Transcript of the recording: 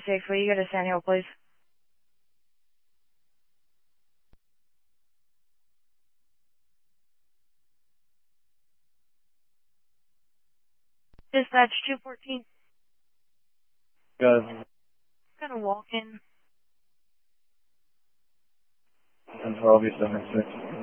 6, will you go to Sand Hill, please? Dispatch 214. Guys, Gonna walk in. and 12 East 76.